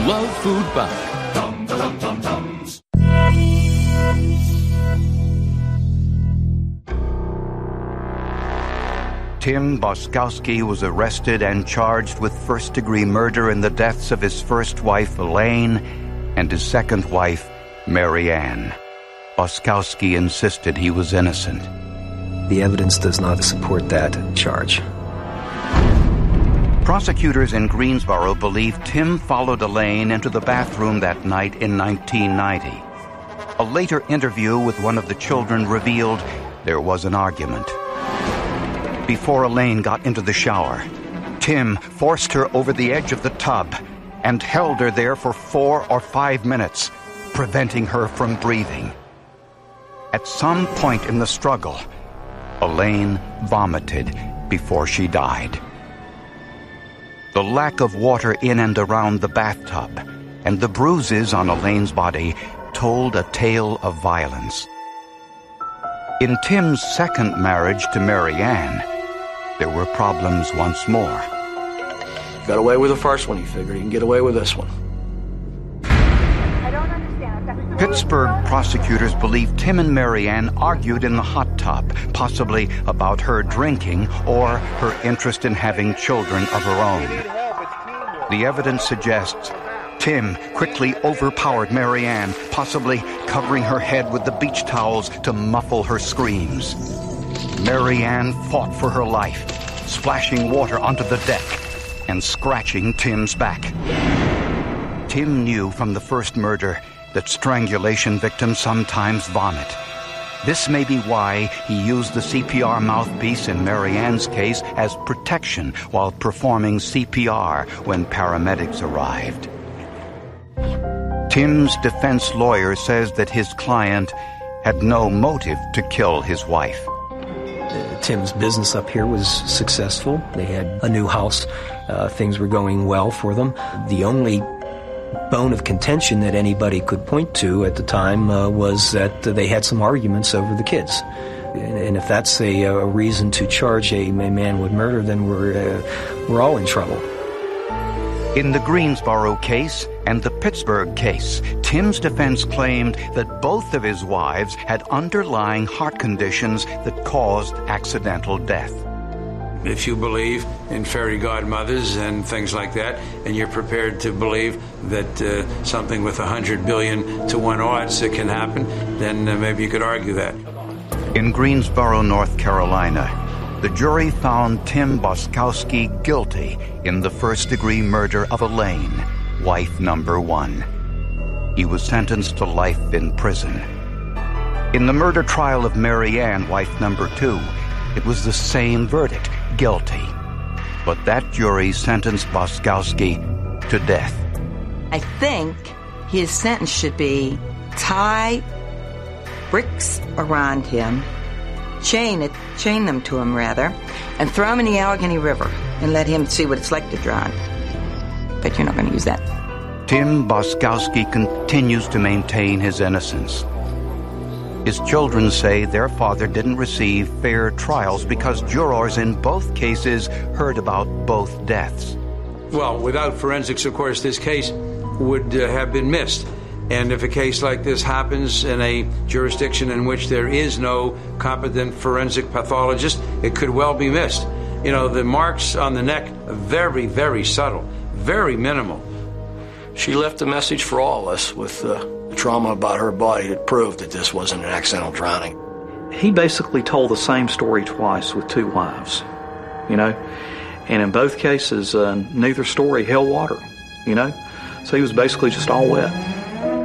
love food back. Dum-da-dum-dum-dums. Tim Boskowski was arrested and charged with first-degree murder in the deaths of his first wife, Elaine, and his second wife, Mary Ann. Boskowski insisted he was innocent. The evidence does not support that charge. Prosecutors in Greensboro believe Tim followed Elaine into the bathroom that night in 1990. A later interview with one of the children revealed there was an argument. Before Elaine got into the shower, Tim forced her over the edge of the tub and held her there for 4 or 5 minutes, preventing her from breathing. At some point in the struggle, Elaine vomited before she died. The lack of water in and around the bathtub and the bruises on Elaine's body told a tale of violence. In Tim's second marriage to Mary Ann, there were problems once more. Got away with the first one, he figured. He can get away with this one. I don't understand. Pittsburgh prosecutors believe Tim and Mary Ann argued in the hot tub, possibly about her drinking or her interest in having children of her own. The evidence suggests Tim quickly overpowered Mary Ann, possibly covering her head with the beach towels to muffle her screams. Mary Ann fought for her life, splashing water onto the deck and scratching Tim's back. Tim knew from the first murder that strangulation victims sometimes vomit. This may be why he used the CPR mouthpiece in Mary Ann's case as protection while performing CPR when paramedics arrived. Tim's defense lawyer says that his client had no motive to kill his wife. Tim's business up here was successful. They had a new house. Things were going well for them. The only bone of contention that anybody could point to at the time was that they had some arguments over the kids. And if that's a reason to charge a man with murder, then we're all in trouble. In the Greensboro case and the Pittsburgh case, Tim's defense claimed that both of his wives had underlying heart conditions that caused accidental death. If you believe in fairy godmothers and things like that, and you're prepared to believe that something with 100 billion to 1 odds can happen, then maybe you could argue that. In Greensboro, North Carolina, the jury found Tim Boskowski guilty in the first-degree murder of Elaine, wife number 1. He was sentenced to life in prison. In the murder trial of Mary Ann, wife number 2, it was the same verdict, guilty. But that jury sentenced Boskowski to death. I think his sentence should be tie bricks around him, chain them to him rather, and throw him in the Allegheny River and let him see what it's like to drown. But you're not going to use that. Tim Boskowski continues to maintain his innocence. His children say their father didn't receive fair trials because jurors in both cases heard about both deaths. Well, without forensics, of course, this case would have been missed. And if a case like this happens in a jurisdiction in which there is no competent forensic pathologist, it could well be missed. You know, the marks on the neck are very, very subtle, very minimal. She left a message for all of us with the trauma about her body that proved that this wasn't an accidental drowning. He basically told the same story twice with 2 wives, you know, and in both cases, neither story held water, you know, so he was basically just all wet.